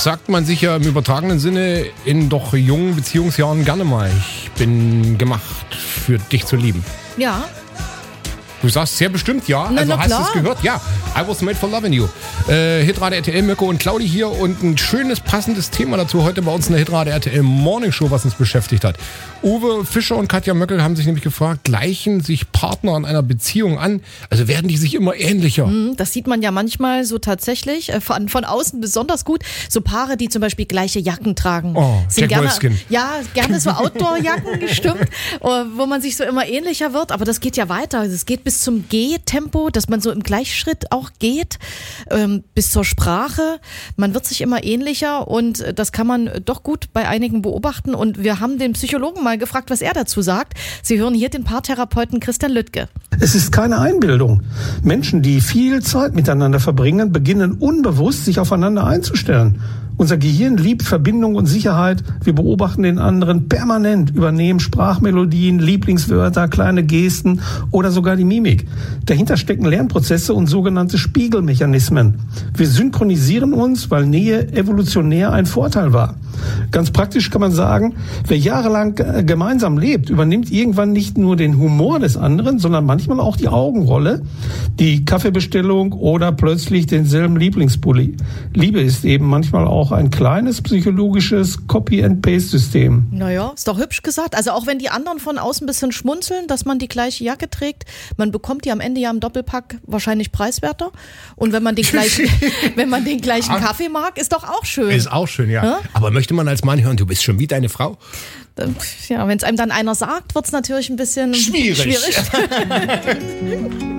Das sagt man sich ja im übertragenen Sinne in doch jungen Beziehungsjahren gerne mal. Ich bin gemacht, für dich zu lieben. Ja. Du sagst sehr bestimmt ja, also hast du es gehört? Ja, I was made for loving you. Hitrate RTL, Mirko und Claudi hier und ein schönes, passendes Thema dazu heute bei uns in der Hitrate RTL Morning Show, was uns beschäftigt hat. Uwe Fischer und Katja Möckel haben sich nämlich gefragt, gleichen sich Partner in einer Beziehung an? Also werden die sich immer ähnlicher? Das sieht man ja manchmal so tatsächlich, von außen besonders gut. So Paare, die zum Beispiel gleiche Jacken tragen. Oh, sind Jack Wolfskin. Gerne so Outdoor-Jacken, stimmt, wo man sich so immer ähnlicher wird. Aber das geht ja weiter. Es geht bis zum Gehtempo, dass man so im Gleichschritt auch geht, bis zur Sprache. Man wird sich immer ähnlicher und das kann man doch gut bei einigen beobachten. Und wir haben den Psychologen mal gefragt, was er dazu sagt. Sie hören hier den Paartherapeuten Christian Lüttke. Es ist keine Einbildung. Menschen, die viel Zeit miteinander verbringen, beginnen unbewusst, sich aufeinander einzustellen. Unser Gehirn liebt Verbindung und Sicherheit. Wir beobachten den anderen permanent, übernehmen Sprachmelodien, Lieblingswörter, kleine Gesten oder sogar die Mimik. Dahinter stecken Lernprozesse und sogenannte Spiegelmechanismen. Wir synchronisieren uns, weil Nähe evolutionär ein Vorteil war. Ganz praktisch kann man sagen, wer jahrelang gemeinsam lebt, übernimmt irgendwann nicht nur den Humor des anderen, sondern manchmal auch die Augenrolle, die Kaffeebestellung oder plötzlich denselben Lieblingspulli. Liebe ist eben manchmal auch ein kleines psychologisches Copy-and-Paste-System. Naja, ist doch hübsch gesagt. Also auch wenn die anderen von außen ein bisschen schmunzeln, dass man die gleiche Jacke trägt, man bekommt die am Ende ja im Doppelpack wahrscheinlich preiswerter. Und wenn man den gleichen, Kaffee mag, ist doch auch schön. Ist auch schön, ja. Aber möchte man als Mann hören, du bist schon wie deine Frau? Ja, wenn es einem dann einer sagt, wird es natürlich ein bisschen schwierig.